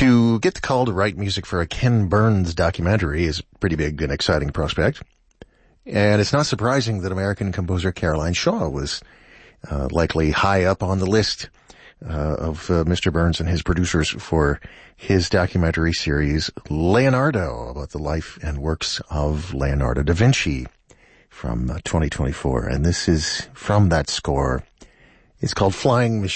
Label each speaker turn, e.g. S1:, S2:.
S1: To get the call to write music for a Ken Burns documentary is a pretty big and exciting prospect. And it's not surprising that American composer Caroline Shaw was likely high up on the list of Mr. Burns and his producers for his documentary series Leonardo, about the life and works of Leonardo da Vinci from 2024. And this is from that score. It's called Flying Machine.